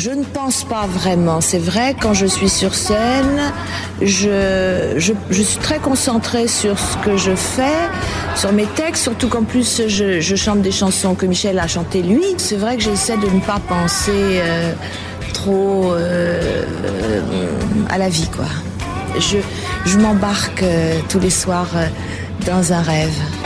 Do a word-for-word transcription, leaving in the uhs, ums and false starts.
Je ne pense pas vraiment. C'est vrai, quand je suis sur scène, je, je, je suis très concentrée sur ce que je fais, sur mes textes, surtout qu'en plus je, je chante des chansons que Michel a chantées lui. C'est vrai que j'essaie de ne pas penser euh, trop euh, euh, à la vie, quoi. Je, je m'embarque euh, tous les soirs euh, dans un rêve.